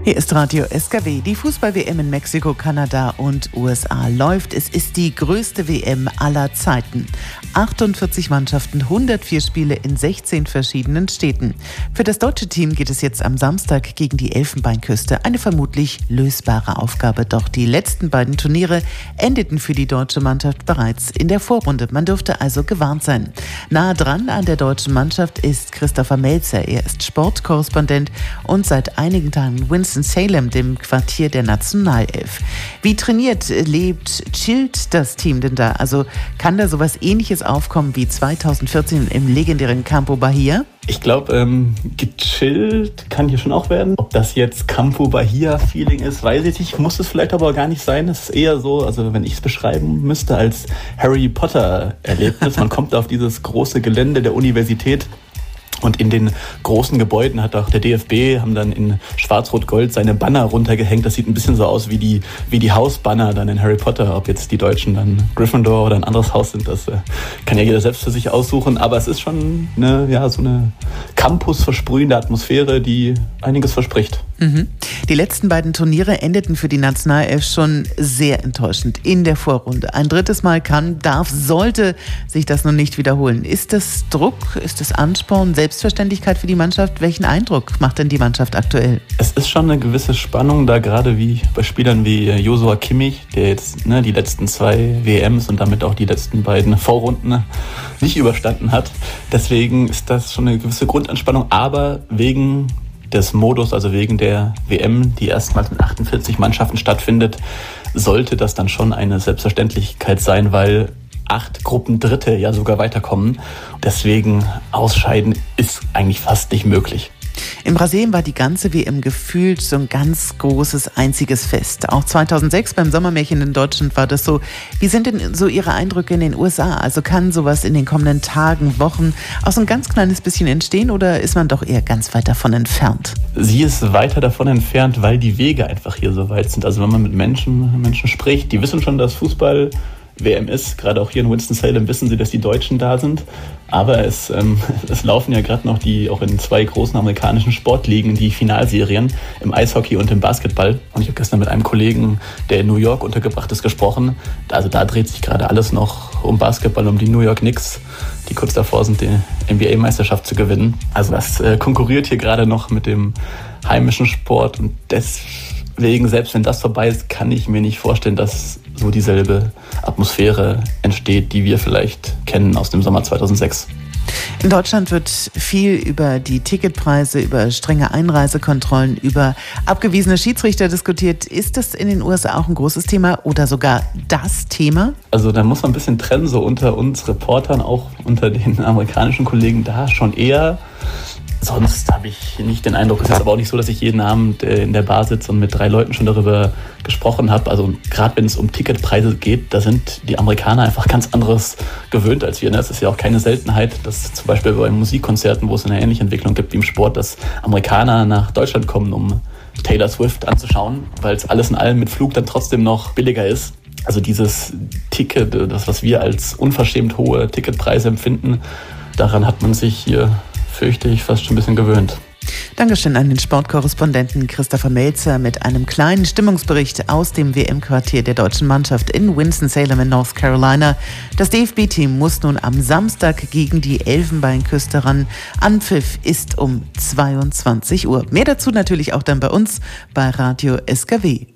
Hier ist Radio SKW. Die Fußball-WM in Mexiko, Kanada und USA läuft. Es ist die größte WM aller Zeiten. 48 Mannschaften, 104 Spiele in 16 verschiedenen Städten. Für das deutsche Team geht es jetzt am Samstag gegen die Elfenbeinküste. Eine vermutlich lösbare Aufgabe. Doch die letzten beiden Turniere endeten für die deutsche Mannschaft bereits in der Vorrunde. Man dürfte also gewarnt sein. Nahe dran an der deutschen Mannschaft ist Christopher Melzer. Er ist Sportkorrespondent und seit einigen Tagen in Winston-Salem, dem Quartier der Nationalelf. Wie trainiert, lebt, chillt das Team denn da? Also kann da sowas Ähnliches aufkommen wie 2014 im legendären Campo Bahia? Ich glaube, gechillt kann hier schon auch werden. Ob das jetzt Campo Bahia-Feeling ist, weiß ich nicht. Muss es vielleicht aber gar nicht sein. Es ist eher so, also wenn ich es beschreiben müsste, als Harry Potter-Erlebnis. Man kommt auf dieses große Gelände der Universität. Und in den großen Gebäuden hat auch der DFB, haben dann in Schwarz-Rot-Gold seine Banner runtergehängt. Das sieht ein bisschen so aus wie die Hausbanner dann in Harry Potter. Ob jetzt die Deutschen dann Gryffindor oder ein anderes Haus sind, das kann ja jeder selbst für sich aussuchen. Aber es ist schon so eine Campus-versprühende Atmosphäre, die einiges verspricht. Mhm. Die letzten beiden Turniere endeten für die Nationalelf schon sehr enttäuschend in der Vorrunde. Ein drittes Mal sollte sich das nun nicht wiederholen. Ist das Druck, ist das Ansporn, Selbstverständlichkeit für die Mannschaft? Welchen Eindruck macht denn die Mannschaft aktuell? Es ist schon eine gewisse Spannung da, gerade wie bei Spielern wie Joshua Kimmich, der jetzt die letzten 2 WMs und damit auch die letzten beiden Vorrunden nicht überstanden hat. Deswegen ist das schon eine gewisse Grundanspannung, aber wegen des Modus, also wegen der WM, die erstmals mit 48 Mannschaften stattfindet, sollte das dann schon eine Selbstverständlichkeit sein, weil 8 Gruppendritte ja sogar weiterkommen. Deswegen ausscheiden ist eigentlich fast nicht möglich. In Brasilien war die ganze WM gefühlt so ein ganz großes, einziges Fest. Auch 2006 beim Sommermärchen in Deutschland war das so. Wie sind denn so Ihre Eindrücke in den USA? Also kann sowas in den kommenden Tagen, Wochen auch so ein ganz kleines bisschen entstehen oder ist man doch eher ganz weit davon entfernt? Sie ist weiter davon entfernt, weil die Wege einfach hier so weit sind. Also wenn man mit Menschen spricht, die wissen schon, dass Fußball WM ist. Gerade auch hier in Winston-Salem wissen sie, dass die Deutschen da sind. Aber es laufen ja gerade noch auch in 2 großen amerikanischen Sportligen die Finalserien im Eishockey und im Basketball. Und ich habe gestern mit einem Kollegen, der in New York untergebracht ist, gesprochen. Also da dreht sich gerade alles noch um Basketball, um die New York Knicks, die kurz davor sind, die NBA-Meisterschaft zu gewinnen. Also das konkurriert hier gerade noch mit dem heimischen Sport. Und deswegen, selbst wenn das vorbei ist, kann ich mir nicht vorstellen, dass so dieselbe Atmosphäre entsteht, die wir vielleicht kennen aus dem Sommer 2006. In Deutschland wird viel über die Ticketpreise, über strenge Einreisekontrollen, über abgewiesene Schiedsrichter diskutiert. Ist das in den USA auch ein großes Thema oder sogar das Thema? Also da muss man ein bisschen trennen, so unter uns Reportern, auch unter den amerikanischen Kollegen da schon eher. Sonst habe ich nicht den Eindruck, es ist aber auch nicht so, dass ich jeden Abend in der Bar sitze und mit 3 Leuten schon darüber gesprochen habe. Also gerade wenn es um Ticketpreise geht, da sind die Amerikaner einfach ganz anderes gewöhnt als wir. Es ist ja auch keine Seltenheit, dass zum Beispiel bei Musikkonzerten, wo es eine ähnliche Entwicklung gibt wie im Sport, dass Amerikaner nach Deutschland kommen, um Taylor Swift anzuschauen, weil es alles in allem mit Flug dann trotzdem noch billiger ist. Also dieses Ticket, das was wir als unverschämt hohe Ticketpreise empfinden, daran hat man sich hier, fürchte ich, fast schon ein bisschen gewöhnt. Dankeschön an den Sportkorrespondenten Christopher Melzer mit einem kleinen Stimmungsbericht aus dem WM-Quartier der deutschen Mannschaft in Winston-Salem in North Carolina. Das DFB-Team muss nun am Samstag gegen die Elfenbeinküste ran. Anpfiff ist um 22 Uhr. Mehr dazu natürlich auch dann bei uns bei Radio SKW.